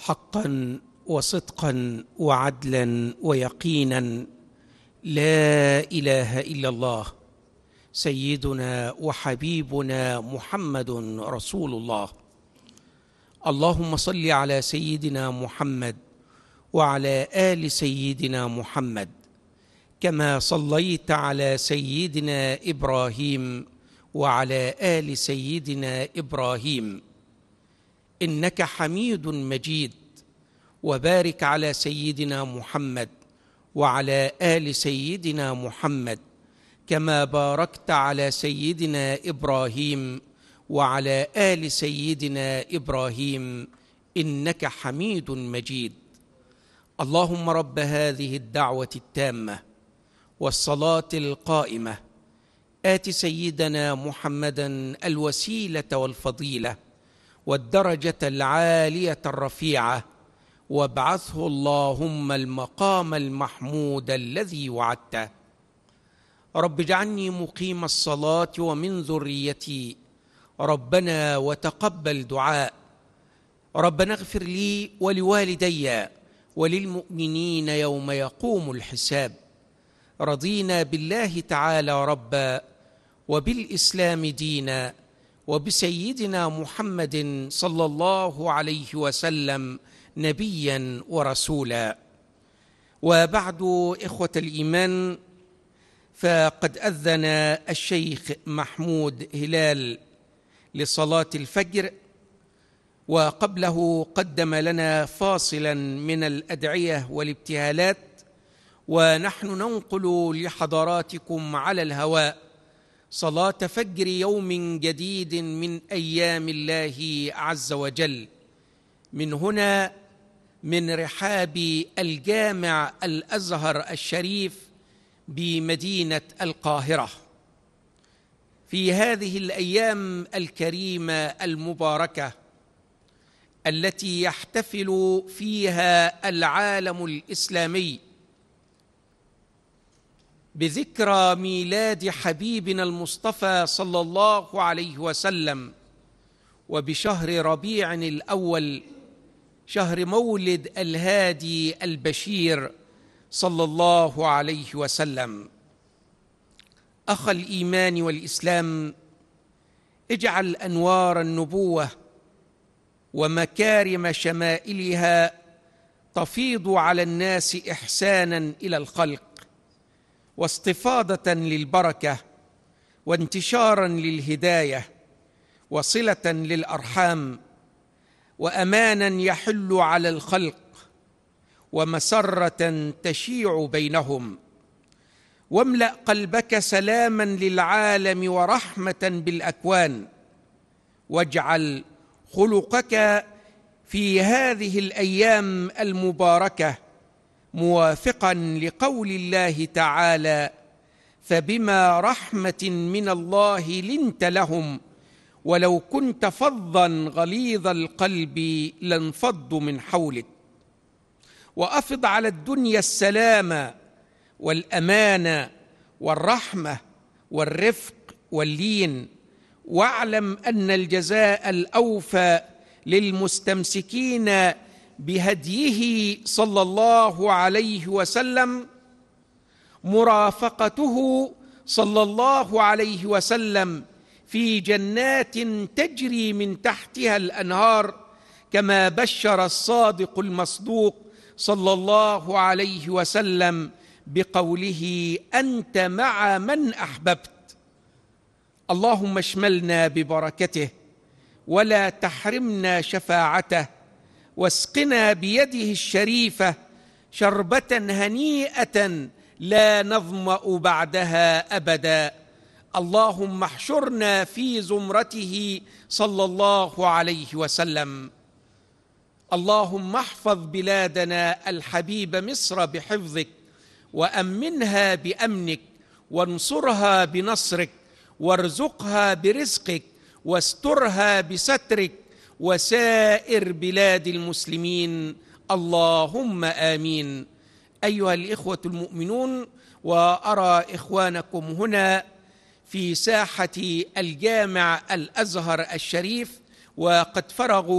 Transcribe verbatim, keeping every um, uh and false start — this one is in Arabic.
حقا وصدقا وعدلا ويقينا لا إله إلا الله سيدنا وحبيبنا محمد رسول الله. اللهم صل على سيدنا محمد وعلى آل سيدنا محمد كما صليت على سيدنا إبراهيم وعلى آل سيدنا إبراهيم إنك حميد مجيد، وبارك على سيدنا محمد وعلى آل سيدنا محمد كما باركت على سيدنا إبراهيم وعلى آل سيدنا إبراهيم إنك حميد مجيد. اللهم رب هذه الدعوة التامة والصلاة القائمة آت سيدنا محمدا الوسيلة والفضيلة والدرجة العالية الرفيعة، وابعثه اللهم المقام المحمود الذي وعدته. رب اجعلني مقيم الصلاة ومن ذريتي ربنا وتقبل دعاء. ربنا اغفر لي ولوالدي وللمؤمنين يوم يقوم الحساب. رضينا بالله تعالى ربا وبالإسلام دينا وبسيدنا محمد صلى الله عليه وسلم نبيا ورسولا. وبعد، إخوة الإيمان، فقد أذن الشيخ محمود هلال لصلاة الفجر، وقبله قدم لنا فاصلا من الأدعية والابتهالات، ونحن ننقل لحضراتكم على الهواء صلاة فجر يوم جديد من أيام الله عز وجل، من هنا من رحاب الجامع الأزهر الشريف بمدينة القاهرة، في هذه الأيام الكريمة المباركة التي يحتفل فيها العالم الإسلامي بذكرى ميلاد حبيبنا المصطفى صلى الله عليه وسلم، وبشهر ربيع الأول شهر مولد الهادي البشير صلى الله عليه وسلم. أخ الإيمان والإسلام، اجعل أنوار النبوة ومكارم شمائلها تفيض على الناس إحسانا إلى الخلق، واستفاضة للبركة، وانتشارا للهداية، وصلة للأرحام، وأمانا يحل على الخلق، ومسرة تشيع بينهم. واملأ قلبك سلاما للعالم ورحمة بالأكوان، واجعل خلقك في هذه الأيام المباركة موافقا لقول الله تعالى: فبما رحمة من الله لنت لهم ولو كنت فظا غليظ القلب لانفضوا من حولك. وأفض على الدنيا السلام والأمان والرحمة والرفق واللين، واعلم أن الجزاء الأوفى للمستمسكين بهديه صلى الله عليه وسلم مرافقته صلى الله عليه وسلم في جنات تجري من تحتها الأنهار، كما بشر الصادق المصدوق صلى الله عليه وسلم بقوله: أنت مع من أحببت. اللهم اشملنا ببركته ولا تحرمنا شفاعته، واسقنا بيده الشريفة شربة هنيئة لا نظمأ بعدها أبدا. اللهم احشرنا في زمرته صلى الله عليه وسلم. اللهم احفظ بلادنا الحبيب مصر بحفظك، وأمنها بأمنك، وانصرها بنصرك، وارزقها برزقك، واسترها بسترك، وسائر بلاد المسلمين، اللهم آمين. أيها الإخوة المؤمنون، وأرى إخوانكم هنا في ساحة الجامع الأزهر الشريف، وقد فرغوا